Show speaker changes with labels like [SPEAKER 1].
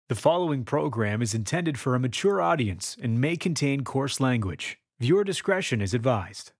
[SPEAKER 1] The following program is intended for a mature audience and may contain coarse language. Viewer discretion is advised.